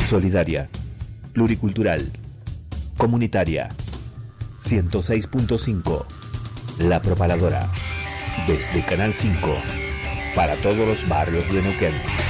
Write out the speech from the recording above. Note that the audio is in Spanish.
solidaria, pluricultural, comunitaria. 106.5, La Propaladora, desde Canal 5, para todos los barrios de Neuquén.